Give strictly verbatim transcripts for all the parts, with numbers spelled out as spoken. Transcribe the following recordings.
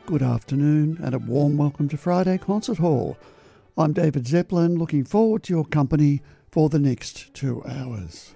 Good afternoon and a warm welcome to Friday Concert Hall. I'm David Zeppelin, looking forward to your company for the next two hours.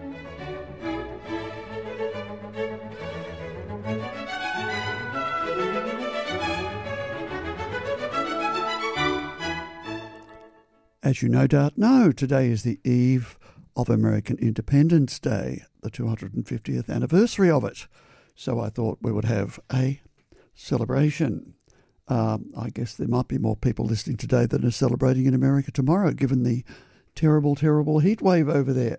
As you no doubt know, today is the eve of American Independence Day, the two hundred fiftieth anniversary of it. So I thought we would have a celebration. Um, I guess there might be more people listening today than are celebrating in America tomorrow, given the terrible, terrible heat wave over there.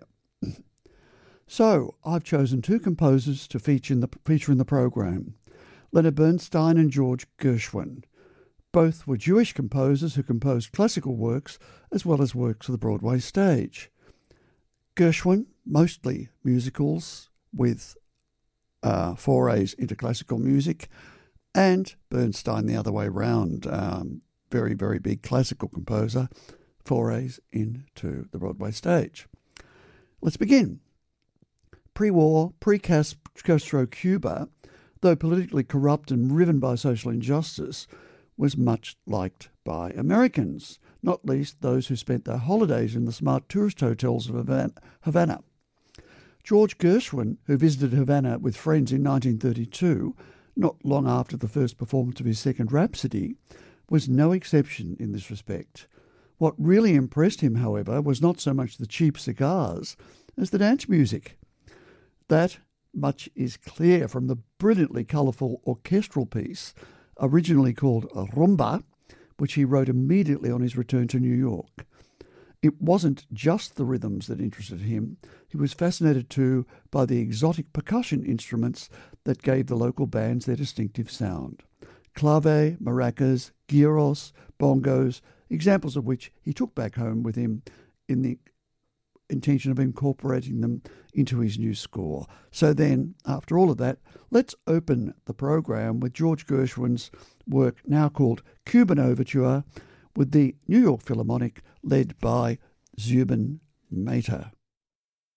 So I've chosen two composers to feature in the feature in the program: Leonard Bernstein and George Gershwin. Both were Jewish composers who composed classical works as well as works for the Broadway stage. Gershwin, mostly musicals with uh, forays into classical music, and Bernstein the other way round, um, very, very big classical composer, forays into the Broadway stage. Let's begin. Pre-war, pre-Castro Cuba, though politically corrupt and riven by social injustice, was much liked by Americans, not least those who spent their holidays in the smart tourist hotels of Havana. George Gershwin, who visited Havana with friends in nineteen thirty-two, not long after the first performance of his second Rhapsody, was no exception in this respect. What really impressed him, however, was not so much the cheap cigars as the dance music. That much is clear from the brilliantly colourful orchestral piece, originally called Rumba, which he wrote immediately on his return to New York. It wasn't just the rhythms that interested him. He was fascinated too by the exotic percussion instruments that gave the local bands their distinctive sound. Clave, maracas, gyros, bongos, examples of which he took back home with him in the intention of incorporating them into his new score. So then, after all of that, let's open the program with George Gershwin's work, now called Cuban Overture, with the New York Philharmonic led by Zubin Mehta.